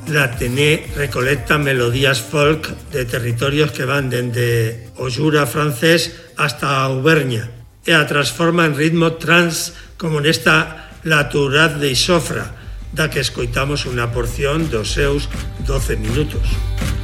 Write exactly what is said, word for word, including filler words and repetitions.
la Tené recolecta melodías folk de territorios que van dende o Jura francés hasta a Auverña e a transforma en ritmo trance como nesta La Tourade de Isofra, da que escoitamos unha porción dos seus doce minutos.